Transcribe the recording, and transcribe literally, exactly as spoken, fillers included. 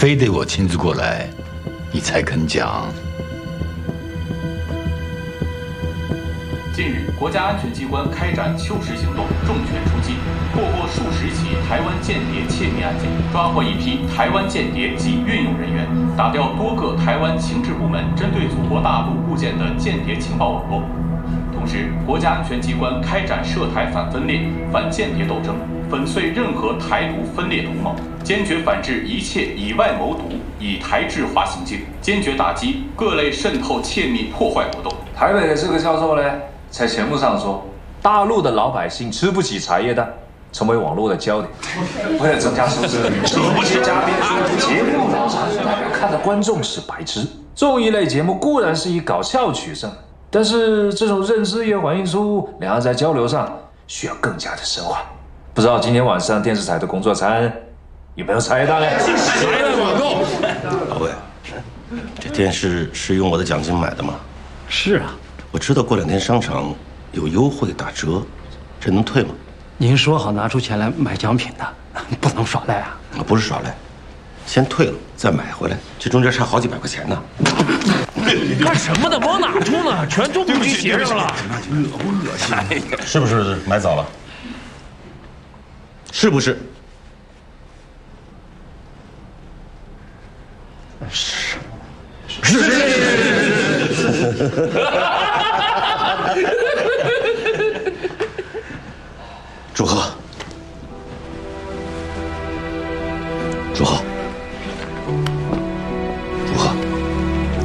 非得我亲自过来，你才肯讲。 近日，国家安全机关开展秋实行动，重拳出击，破获数十起台湾间谍窃密案件，抓获一批台湾间谍及运用人员，打掉多个台湾情治部门针对祖国大陆部件的间谍情报网络。同时，国家安全机关开展涉台反分裂、反间谍斗争，粉碎任何台独分裂图谋，坚决反制一切以外谋独、以台制华行径，坚决打击各类渗透、窃密、破坏活动。 台北的这个教授呢，在节目上说，大陆的老百姓吃不起茶叶蛋，成为网络的焦点。为了增加收视率，一些嘉宾说节目脑残，代表看的观众是白痴。综艺类节目固然是以搞笑取胜，但是这种认知也反映出两岸在交流上需要更加的深化。不知道今天晚上电视台的工作餐有没有茶叶蛋呢？ 茶叶蛋网购。 老魏，这电视是用我的奖金买的吗？ 是啊。 我知道过两天商场有优惠打折，这能退吗？ 您说好拿出钱来买奖品的，不能耍赖啊！ 不是耍赖，先退了再买回来，这中间差好几百块钱呢。 干什么呢？往哪出呢？全都不去鞋上了， 恶不恶心？ 是不是买早了？ 是不是？ 是是是是。祝贺。